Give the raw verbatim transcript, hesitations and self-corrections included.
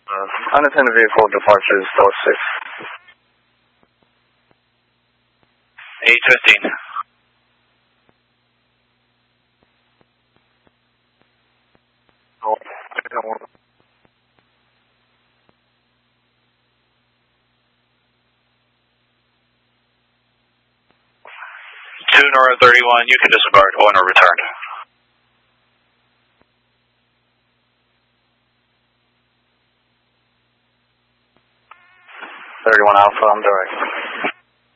Uh, unattended vehicle departure is door six. eight fifteen. Oh, two Nora thirty-one, you can disregard. Owner returned. thirty-one Alpha, I'm direct.